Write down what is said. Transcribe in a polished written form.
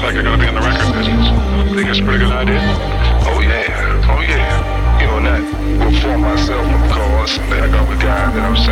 like you're gonna be in the record business. Think it's a pretty good idea? Oh yeah. You know, not perform myself, of course. And then I got the guy that I'm